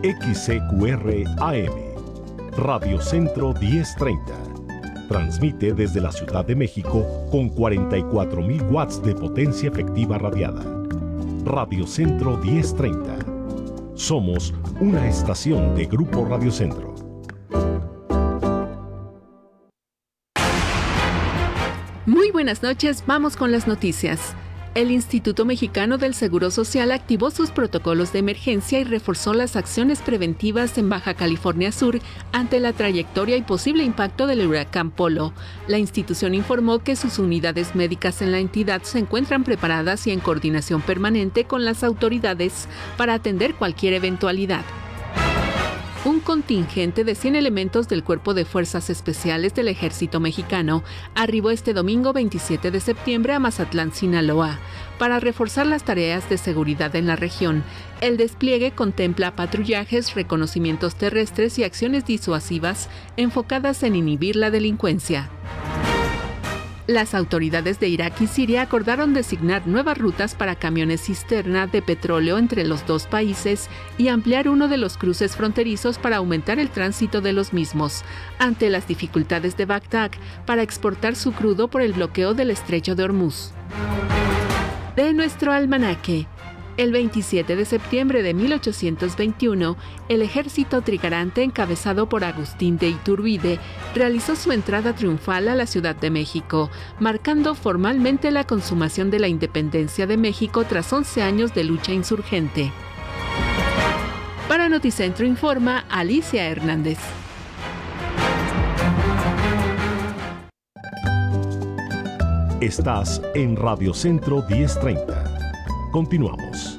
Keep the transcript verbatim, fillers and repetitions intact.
X C Q R A M, Radio Centro diez treinta. Transmite desde la Ciudad de México con cuarenta y cuatro mil watts de potencia efectiva radiada. Radio Centro diez treinta. Somos una estación de Grupo Radio Centro. Muy buenas noches, vamos con las noticias. El Instituto Mexicano del Seguro Social activó sus protocolos de emergencia y reforzó las acciones preventivas en Baja California Sur ante la trayectoria y posible impacto del huracán Polo. La institución informó que sus unidades médicas en la entidad se encuentran preparadas y en coordinación permanente con las autoridades para atender cualquier eventualidad. Un contingente de cien elementos del Cuerpo de Fuerzas Especiales del Ejército Mexicano arribó este domingo veintisiete de septiembre a Mazatlán, Sinaloa, para reforzar las tareas de seguridad en la región. El despliegue contempla patrullajes, reconocimientos terrestres y acciones disuasivas enfocadas en inhibir la delincuencia. Las autoridades de Irak y Siria acordaron designar nuevas rutas para camiones cisterna de petróleo entre los dos países y ampliar uno de los cruces fronterizos para aumentar el tránsito de los mismos, ante las dificultades de Bagdad para exportar su crudo por el bloqueo del estrecho de Hormuz. De nuestro almanaque. El veintisiete de septiembre de mil ochocientos veintiuno, el ejército trigarante encabezado por Agustín de Iturbide realizó su entrada triunfal a la Ciudad de México, marcando formalmente la consumación de la independencia de México tras once años de lucha insurgente. Para Noticentro informa Alicia Hernández. Estás en Radio Centro diez treinta. Continuamos.